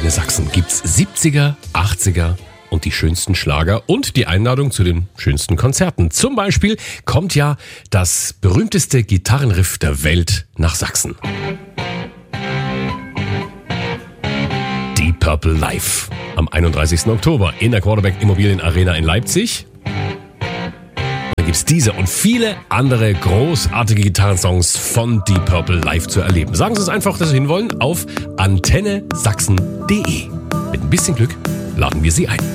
Antenne Sachsen gibt's 70er, 80er und die schönsten Schlager und die Einladung zu den schönsten Konzerten. Zum Beispiel kommt ja das berühmteste Gitarrenriff der Welt nach Sachsen. Deep Purple Live am 31. Oktober in der Quarterback Immobilien Arena in Leipzig. Da gibt's diese und viele andere großartige Gitarrensongs von Deep Purple live zu erleben. Sagen Sie es einfach, dass Sie hinwollen, auf antennesachsen.de. Mit ein bisschen Glück laden wir Sie ein.